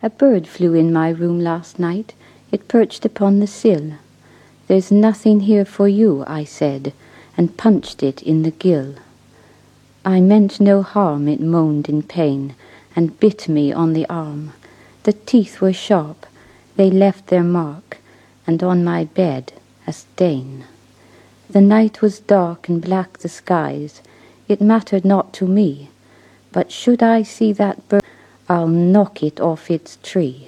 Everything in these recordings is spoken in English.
A bird flew in my room last night. It perched upon the sill. There's nothing here for you, I said, and punched it in the gill. I meant no harm, it moaned in pain, and bit me on the arm. The teeth were sharp, they left their mark, and on my bed a stain. The night was dark and black the skies. It mattered not to me, but should I see that bird, I'll knock it off its tree.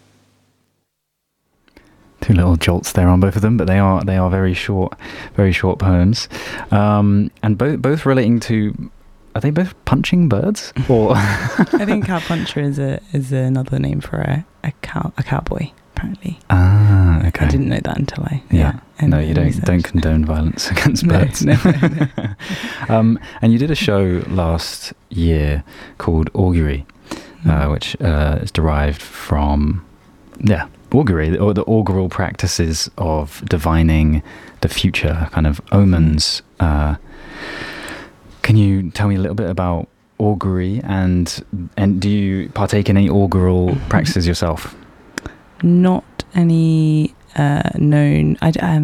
Two little jolts there on both of them, but they are very short poems, and both relating to. Are they both punching birds? Or I think cowpuncher is another name for a cowboy, apparently. Ah, okay. I didn't know that until I no, you don't condone violence against birds. No. And you did a show last year called Augury, which is derived from augury, or the augural practices of divining the future, kind of omens. Can you tell me a little bit about augury, and do you partake in any augural practices yourself? Not any known,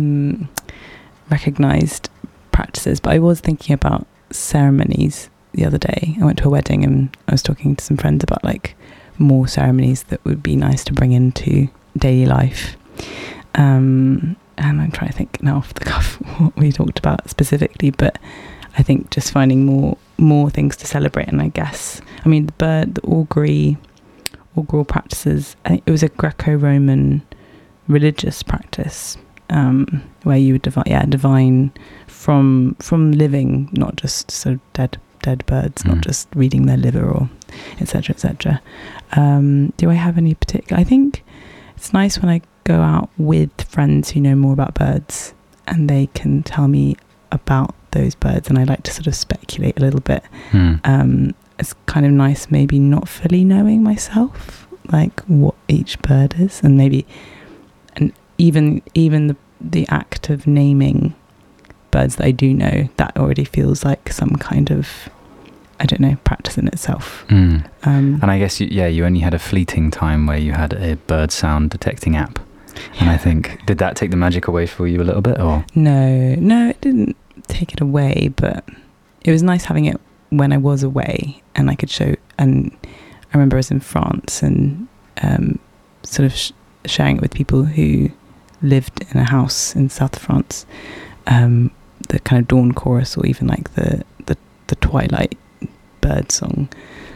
recognised practices, but I was thinking about ceremonies the other day. I went to a wedding and I was talking to some friends about like more ceremonies that would be nice to bring into daily life. And I'm trying to think now off the cuff what we talked about specifically, but I think just finding more things to celebrate. And I guess, I mean, the augural practices, I think it was a Greco-Roman religious practice, where you would divine from living, not just sort of dead birds, not just reading their liver or etc. etc. Do I have any particular? I think it's nice when I go out with friends who know more about birds and they can tell me about those birds, and I like to sort of speculate a little bit. It's kind of nice maybe not fully knowing myself, like what each bird is, and even the act of naming birds that I do know, that already feels like some kind of, I don't know, practice in itself. And I guess you only had a fleeting time where you had a bird sound detecting app, and I think, did that take the magic away for you a little bit, or? No, it didn't take it away, but it was nice having it when I was away and I could show. And I remember I was in France and sort of sharing it with people who lived in a house in south of France, the kind of dawn chorus, or even like the twilight bird song,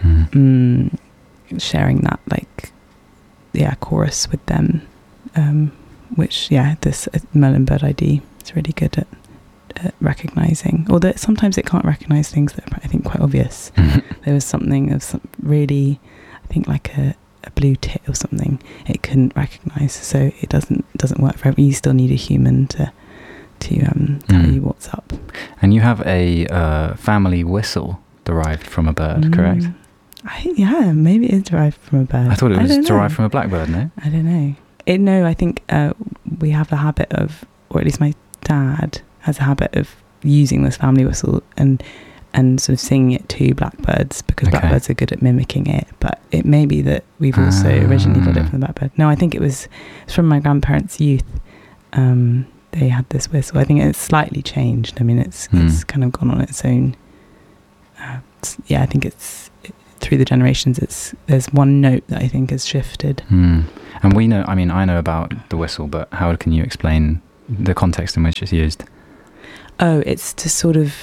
sharing that chorus with them, which this Merlin Bird ID is really good at recognizing, although sometimes it can't recognize things that are, I think, quite obvious. There was something of some really, I think, like a blue tit or something it couldn't recognize, so it doesn't work for everyone. You still need a human to tell you what's up. And you have a family whistle derived from a bird, correct? Maybe it is derived from a bird. I thought it was derived from a blackbird. No, I don't know. I think we have the habit of, or at least my dad has a habit of using this family whistle and sort of singing it to blackbirds, because blackbirds are good at mimicking it. But it may be that we've also originally got it from the blackbird. No, I think it's from my grandparents' youth. They had this whistle. I think it's slightly changed. I mean, it's kind of gone on its own. I think it's through the generations. There's one note that I think has shifted. And we know. I mean, I know about the whistle, but how can you explain the context in which it's used? Oh, it's to sort of,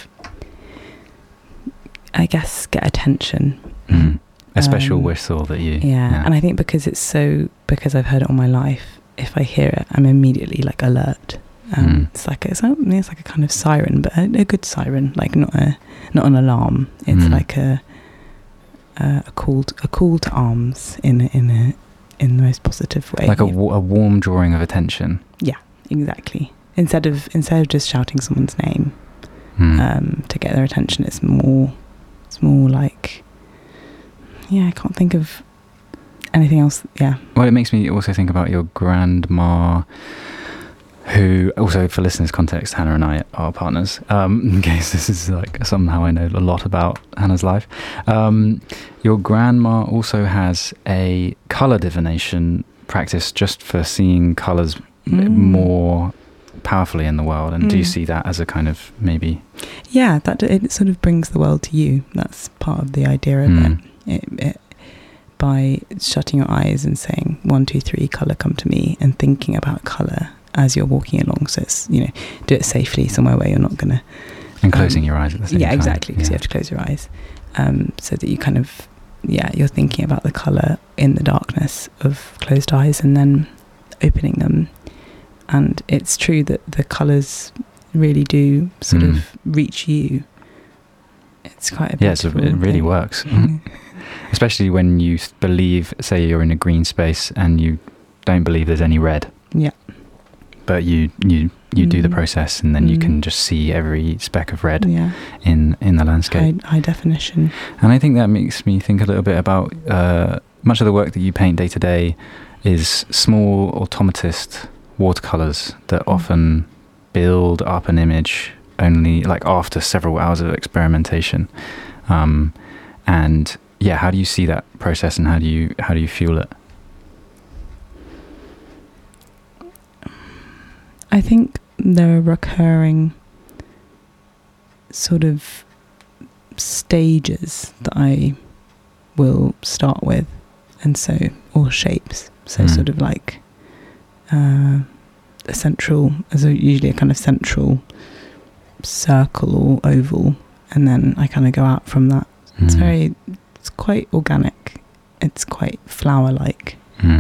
I guess, get attention. A special whistle that you... Yeah, and I think because I've heard it all my life, if I hear it, I'm immediately like alert. It's like a kind of siren, but a good siren, like not an alarm. It's like a call to arms in the most positive way. Like a warm drawing of attention. Yeah, exactly. Instead of just shouting someone's name to get their attention, it's more like, I can't think of anything else. Yeah. Well, it makes me also think about your grandma, who also, for listeners' context, Hannah and I are partners, in case this is like somehow I know a lot about Hannah's life. Your grandma also has a colour divination practice just for seeing colours more powerfully in the world. And do you see that as a kind of maybe... Yeah, that it sort of brings the world to you. That's part of the idea of it. By shutting your eyes and saying 1, 2, 3, colour, come to me, and thinking about colour as you're walking along. So it's, do it safely somewhere where you're not going to... And closing your eyes at the same time. Yeah, exactly, because you have to close your eyes. So that you kind of, you're thinking about the colour in the darkness of closed eyes and then opening them. And it's true that the colours really do sort of reach you. It's quite a beautiful it really works. Especially when you believe, say you're in a green space and you don't believe there's any red. Yeah. But you do the process, and then you can just see every speck of red in the landscape. High definition. And I think that makes me think a little bit about much of the work that you paint day to day is small automatist watercolours that often build up an image only like after several hours of experimentation. And how do you see that process, and how do you fuel it? I think there are recurring sort of stages that I will start with, or shapes. So sort of like usually a kind of central circle or oval, and then I kind of go out from that. It's quite organic. It's quite flower-like.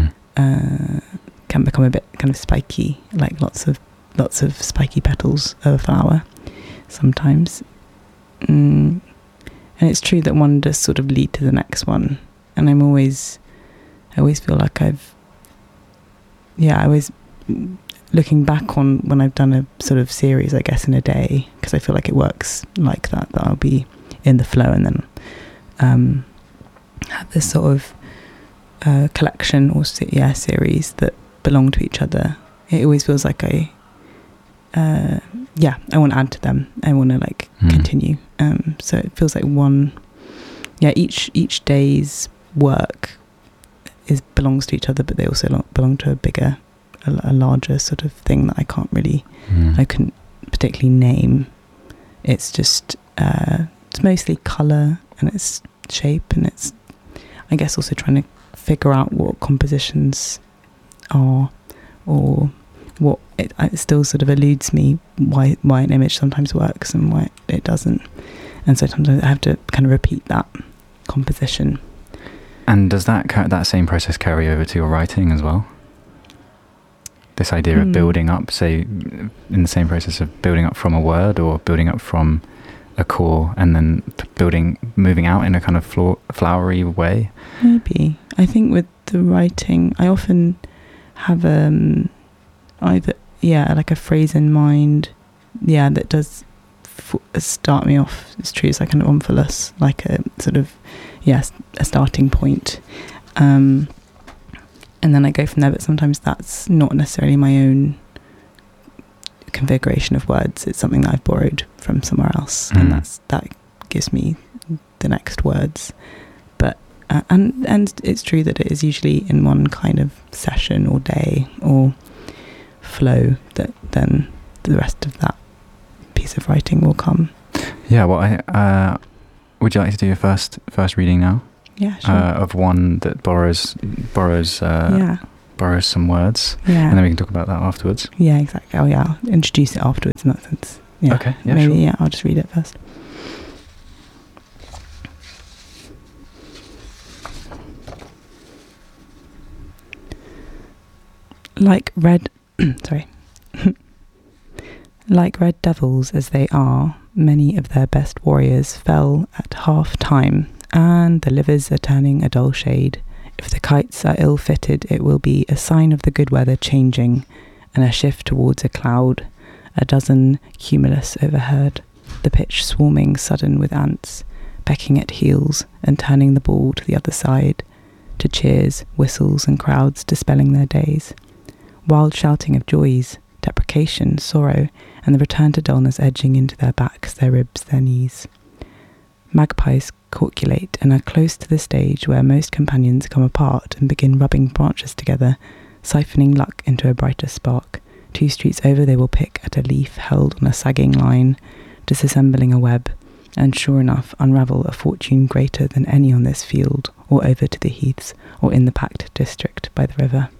Can become a bit kind of spiky, like lots of spiky petals of a flower sometimes. And it's true that one does sort of lead to the next one. And I always feel like I always looking back on when I've done a sort of series, I guess, in a day, because I feel like it works like that I'll be in the flow and then have this sort of collection or series that belong to each other. It always feels like I want to add to them. I want to continue. So it feels like each day's work belongs to each other, but they also belong to a larger sort of thing that I can't really, I couldn't particularly name. It's just, it's mostly colour and it's shape, and it's, I guess, also trying to figure out what compositions are, or what it still sort of eludes me why an image sometimes works and why it doesn't, and sometimes I have to kind of repeat that composition. And does that same process carry over to your writing as well? This idea of building up, say, in the same process of building up from a word or building up from a core and then moving out in a kind of flowery way? Maybe. I think with the writing, I often have either like a phrase in mind that does start me off. It's true, it's like an omphalos, like a sort of a starting point, and then I go from there. But sometimes that's not necessarily my own configuration of words. It's something that I've borrowed from somewhere else, and that gives me the next words. But and it's true that it is usually in one kind of session or day or flow that then the rest of that piece of writing will come. Yeah, well, I would you like to do your first reading now? Yeah, sure. Of one that borrows some words, and then we can talk about that afterwards. Yeah, exactly. Oh yeah, I'll introduce it afterwards in that sense. Yeah. Okay, yeah, maybe, sure. Yeah, I'll just read it first. Like red devils as they are, many of their best warriors fell at half time, and the livers are turning a dull shade. If the kites are ill-fitted, it will be a sign of the good weather changing, and a shift towards a cloud, a dozen cumulus overheard, the pitch swarming sudden with ants, pecking at heels and turning the ball to the other side, to cheers, whistles and crowds dispelling their days. Wild shouting of joys, to deprecation, sorrow, and the return to dullness edging into their backs, their ribs, their knees. Magpies corculate and are close to the stage where most companions come apart and begin rubbing branches together, siphoning luck into a brighter spark. 2 streets over they will pick at a leaf held on a sagging line, disassembling a web, and sure enough unravel a fortune greater than any on this field, or over to the heaths, or in the packed district by the river.